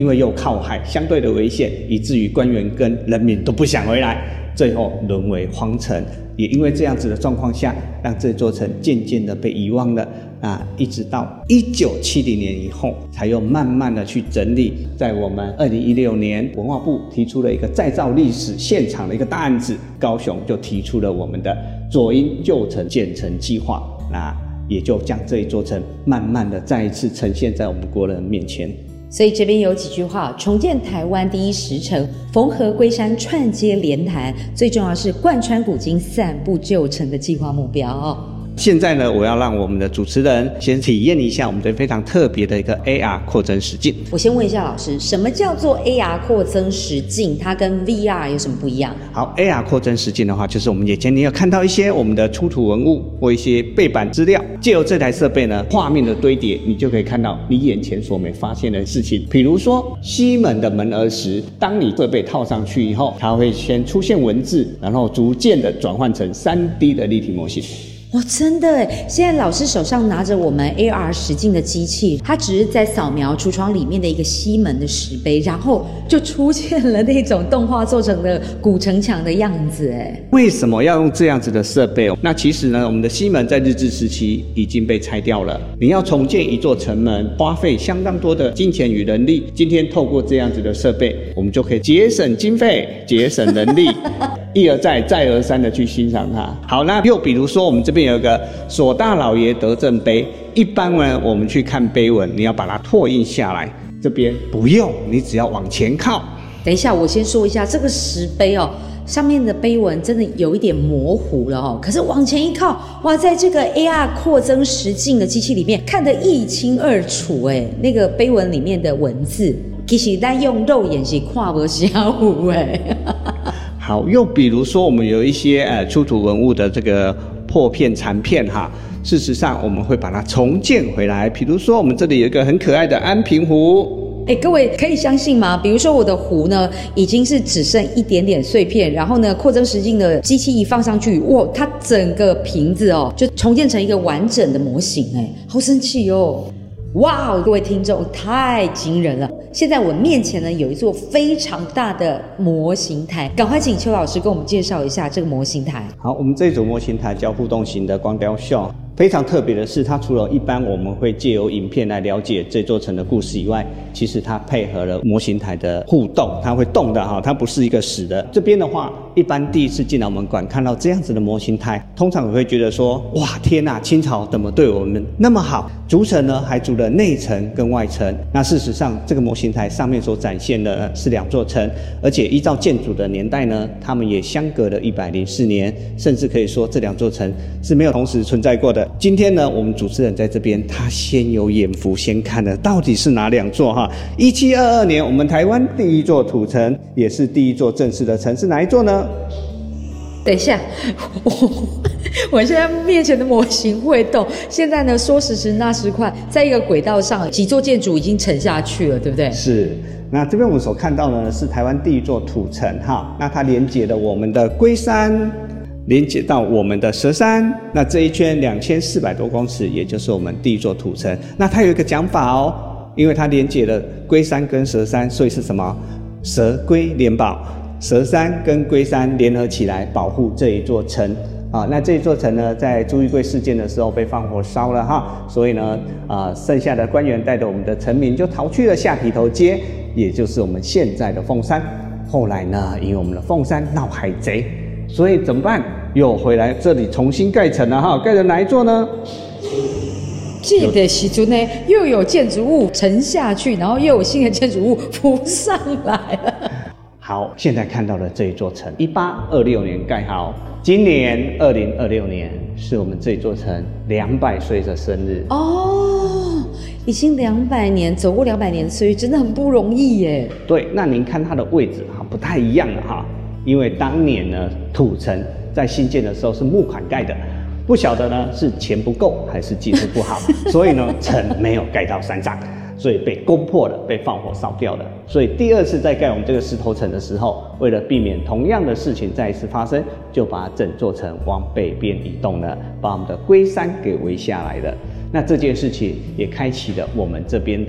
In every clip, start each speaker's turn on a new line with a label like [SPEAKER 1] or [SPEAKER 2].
[SPEAKER 1] 因为又靠海，相对的危险，以至于官员跟人民都不想回来，最后沦为荒城。也因为这样子的状况下，让这座城渐渐的被遗忘了。一直到1970年以后，才又慢慢的去整理。在我们2016年，文化部提出了一个再造历史现场的一个大案子，高雄就提出了我们的左营旧城建城计划，也就将这一座城慢慢的再一次呈现在我们国人面前。
[SPEAKER 2] 所以这边有几句话：重建台湾第一10城，缝合龟山，串接连潭，最重要是贯穿古今，散步旧城的计划目标。
[SPEAKER 1] 现在呢，我要让我们的主持人先体验一下我们这非常特别的一个 AR 扩增实境。
[SPEAKER 2] 我先问一下老师，什么叫做 AR 扩增实境？它跟 VR 有什么不一样？
[SPEAKER 1] 好， AR 扩增实境的话，就是我们眼前你有看到一些我们的出土文物或一些背板资料，借由这台设备呢，画面的堆叠，你就可以看到你眼前所没发现的事情。比如说西门的门额石，当你设备套上去以后，它会先出现文字，然后逐渐的转换成3D 的立体模型。
[SPEAKER 2] 真的耶！现在老师手上拿着我们 AR 实境的机器，它只是在扫描橱窗里面的一个西门的石碑，然后就出现了那种动画做成的古城墙的样子耶。
[SPEAKER 1] 为什么要用这样子的设备？那其实呢，我们的西门在日治时期已经被拆掉了，你要重建一座城门，花费相当多的金钱与人力。今天透过这样子的设备，我们就可以节省经费，节省人力一而再再而三的去欣赏它。好，那又比如说我们这边有一个索大老爷德政碑，一般呢我们去看碑文，你要把它拓印下来，这边不用，你只要往前靠。
[SPEAKER 2] 等一下，我先说一下这个石碑上面的碑文真的有一点模糊了可是往前一靠，哇，在这个 AR 扩增实境的机器里面看得一清二楚那个碑文里面的文字，其实咱用肉眼是看不清楚
[SPEAKER 1] 好，又比如说我们有一些出土文物的这个破片残片事实上我们会把它重建回来。比如说我们这里有一个很可爱的安平湖，
[SPEAKER 2] 各位可以相信吗？比如说我的壶呢，已经是只剩一点点碎片，然后呢，扩增实境的机器一放上去，哇，它整个瓶子就重建成一个完整的模型，好神奇哇，各位听众，太惊人了！现在我面前呢有一座非常大的模型台，赶快请邱老师跟我们介绍一下这个模型台。
[SPEAKER 1] 好，我们这组模型台叫互动型的光雕秀。非常特别的是，它除了一般我们会借由影片来了解这座城的故事以外，其实它配合了模型台的互动，它会动的它不是一个死的。这边的话，一般第一次进来我们馆看到这样子的模型台，通常我会觉得说，哇，天哪，清朝怎么对我们那么好？筑城呢还筑了内城跟外城。那事实上，这个模型台上面所展现的是2座城，而且依照建筑的年代呢，它们也相隔了104年，甚至可以说这2座城是没有同时存在过的。今天呢，我们主持人在这边，他先有眼福，先看了到底是哪2座1722年，我们台湾第一座土城，也是第一座正式的城，是哪一座呢？
[SPEAKER 2] 等一下，我现在面前的模型会动。现在呢，说时迟那时快，在一个轨道上，几座建筑已经沉下去了，对不对？
[SPEAKER 1] 是。那这边我们所看到的呢，是台湾第一座土城那它连接了我们的龟山，连接到我们的蛇山，那这一圈2400多公尺，也就是我们第一座土城。那它有一个讲法因为它连接了龟山跟蛇山，所以是什么？蛇龟联保，蛇山跟龟山联合起来保护这一座城那这一座城呢，在朱玉贵事件的时候被放火烧了所以呢，剩下的官员带着我们的臣民就逃去了下堤头街，也就是我们现在的凤山。后来呢，因为我们的凤山闹海贼，所以怎么办？又回来这里重新盖城了盖了哪一座呢？
[SPEAKER 2] 这个时候呢，又有建筑物沉下去，然后又有新的建筑物浮上来了。
[SPEAKER 1] 好，现在看到的这一座城，1826年盖好，今年2026年是我们这座城200岁的生日
[SPEAKER 2] 已经200年，走过200年的岁月，真的很不容易耶。
[SPEAKER 1] 对，那您看它的位置不太一样了因为当年呢，土城在新建的时候是木款盖的，不晓得呢是钱不够还是技术不好，所以呢城没有盖到山上，所以被攻破了，被放火烧掉了。所以第2次在盖我们这个石头城的时候，为了避免同样的事情再一次发生，就把整座城往北边移动了，把我们的龟山给围下来了。那这件事情也开启了我们这边的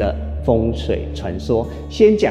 [SPEAKER 1] 风水传说。先讲